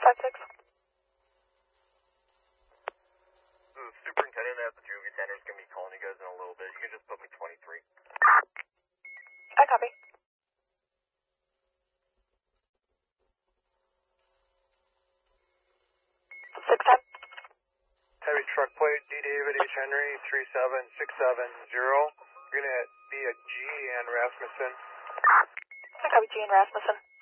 656. The superintendent at the juvie center is going to be calling you guys in a little bit. You can just put me 23. I copy. 610. Heavy truck plate, D. David H. Henry, 37670. You're going to be at G. and Rasmussen. I copy G and Rasmussen.